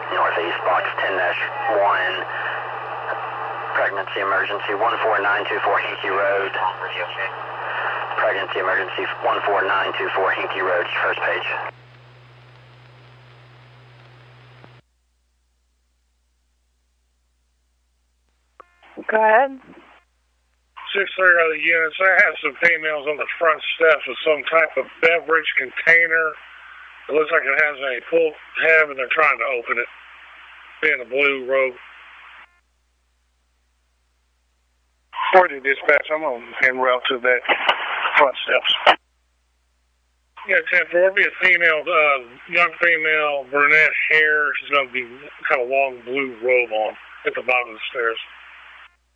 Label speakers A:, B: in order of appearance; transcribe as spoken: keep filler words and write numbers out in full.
A: Northeast, box ten dash one, pregnancy emergency one four nine two four Hinky Road. Pregnancy emergency one four nine two four Hinky Road, first page.
B: Go ahead.
C: six three other units. I have some females on the front steps with some type of beverage container. It looks like it has a full tab and they're trying to open it. Being a blue robe. forty dispatch, I'm on en route to that front steps. Yeah, ten four, it'll be a female, uh, young female, brunette hair. She's going to be kind of long blue robe on at the bottom of the stairs.